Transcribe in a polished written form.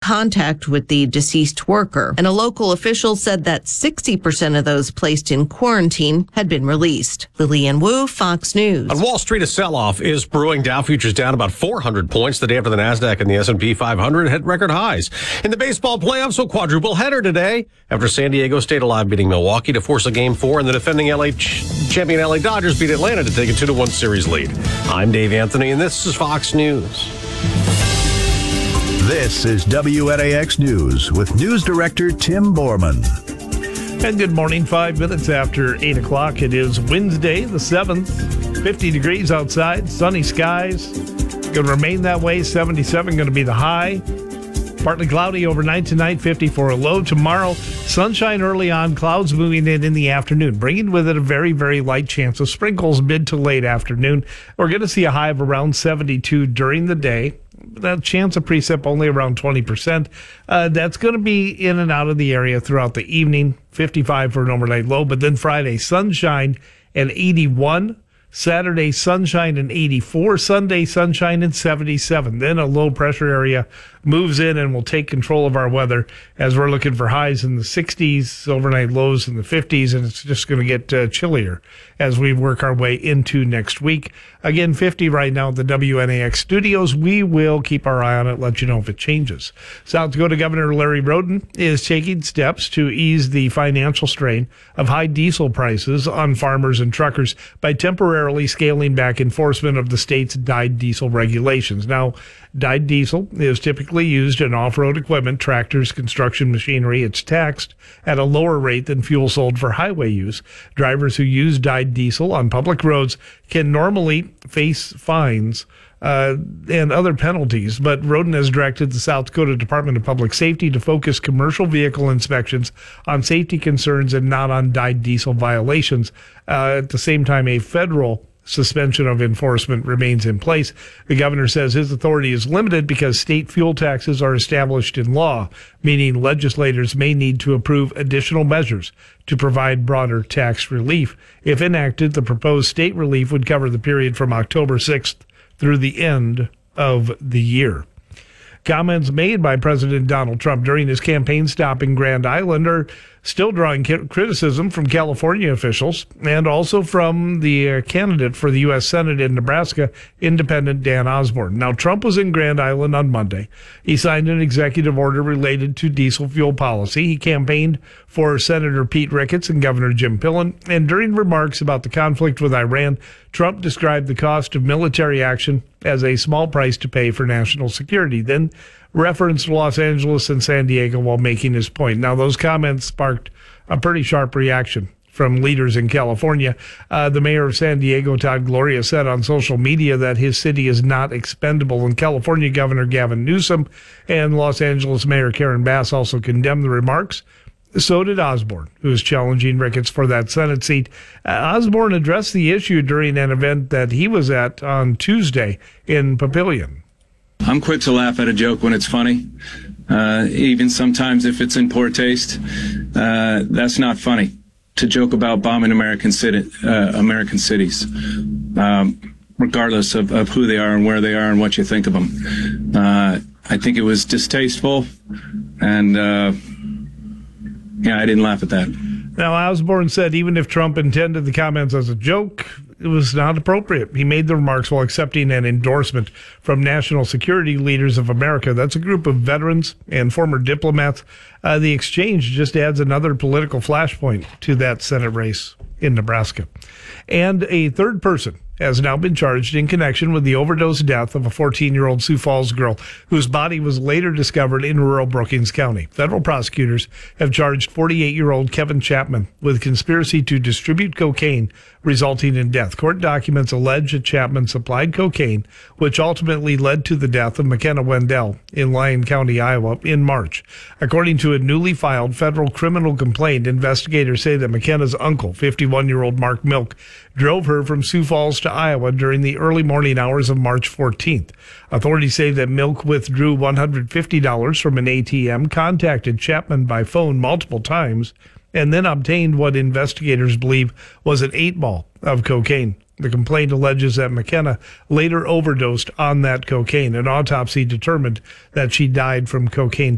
contact with the deceased worker. And a local official said that 60% of those placed in quarantine had been released. Lillian Wu, Fox News. On Wall Street, a sell-off is brewing. Dow futures down about 400 points the day after the NASDAQ and the S&P 500 hit record highs. In the baseball playoffs, a quadruple header today after San Diego stayed alive, beating Milwaukee to force a Game 4, and the defending champion LA Dodgers beat Atlanta to take a 2-1 series lead. I'm Dave Anthony, and this is Fox News. This is WNAX News with News Director Tim Borman. And good morning, 5 minutes after 8 o'clock. It is Wednesday, the 7th, 50 degrees outside, sunny skies. Going to remain that way, 77 going to be the high. Partly cloudy overnight tonight, 50 for a low. Tomorrow, sunshine early on, clouds moving in the afternoon, bringing with it a very, very light chance of sprinkles mid to late afternoon. We're going to see a high of around 72 during the day. That chance of precip only around 20%. That's going to be in and out of the area throughout the evening, 55 for an overnight low. But then Friday, sunshine and 81. Saturday, sunshine and 84. Sunday, sunshine and 77. Then a low pressure area moves in and will take control of our weather as we're looking for highs in the 60s, overnight lows in the 50s, and it's just going to get chillier as we work our way into next week. Again, 50 right now at the WNAX studios. We will keep our eye on it, let you know if it changes. South Dakota Governor Larry Roden is taking steps to ease the financial strain of high diesel prices on farmers and truckers by temporarily scaling back enforcement of the state's dyed diesel regulations. Now, dyed diesel is typically used in off-road equipment, tractors, construction machinery. It's taxed at a lower rate than fuel sold for highway use. Drivers who use dyed diesel on public roads can normally face fines and other penalties, but Roden has directed the South Dakota Department of Public Safety to focus commercial vehicle inspections on safety concerns and not on dyed diesel violations. At the same time, a federal suspension of enforcement remains in place. The governor says his authority is limited because state fuel taxes are established in law, meaning legislators may need to approve additional measures to provide broader tax relief. If enacted, the proposed state relief would cover the period from October 6th through the end of the year. Comments made by President Donald Trump during his campaign stop in Grand Island are still drawing criticism from California officials and also from the candidate for the U.S. Senate in Nebraska, Independent Dan Osborne. Now, Trump was in Grand Island on Monday. He signed an executive order related to diesel fuel policy. He campaigned for Senator Pete Ricketts and Governor Jim Pillen. And during remarks about the conflict with Iran, Trump described the cost of military action as a small price to pay for national security, then referenced Los Angeles and San Diego while making his point. Now, those comments sparked a pretty sharp reaction from leaders in California. The mayor of San Diego, Todd Gloria, said on social media that his city is not expendable, and California Governor Gavin Newsom and Los Angeles Mayor Karen Bass also condemned the remarks. So did Osborne, who is challenging Ricketts for that Senate seat. Osborne addressed the issue during an event that he was at on Tuesday in Papillion. I'm quick to laugh at a joke when it's funny, even sometimes if it's in poor taste. That's not funny, to joke about bombing American cities, regardless of who they are and where they are and what you think of them. I think it was distasteful, and I didn't laugh at that. Now, Osborne said even if Trump intended the comments as a joke, it was not appropriate. He made the remarks while accepting an endorsement from National Security Leaders of America. That's a group of veterans and former diplomats. The exchange just adds another political flashpoint to that Senate race in Nebraska. And a third person has now been charged in connection with the overdose death of a 14-year-old Sioux Falls girl whose body was later discovered in rural Brookings County. Federal prosecutors have charged 48-year-old Kevin Chapman with conspiracy to distribute cocaine, resulting in death. Court documents allege that Chapman supplied cocaine, which ultimately led to the death of McKenna Wendell in Lyon County, Iowa, in March. According to a newly filed federal criminal complaint, investigators say that McKenna's uncle, 51-year-old Mark Milk, drove her from Sioux Falls to Iowa during the early morning hours of March 14th. Authorities say that Milk withdrew $150 from an ATM, contacted Chapman by phone multiple times, and then obtained what investigators believe was an 8-ball of cocaine. The complaint alleges that McKenna later overdosed on that cocaine. An autopsy determined that she died from cocaine